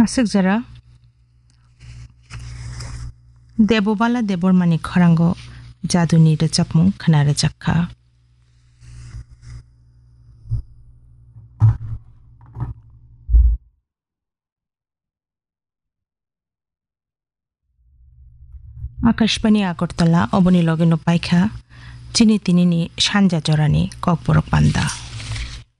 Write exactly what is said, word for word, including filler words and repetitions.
আসুক যারা দেববালা দেবর মানি খরাঙ্গ জাদুনি रोजाबमुं खोना रोजाबखा आकाशबाणी आगरतला अबनि लगे नो पाइखा चिनि तिनिनि सानजा जरानि ककबरक बान्दा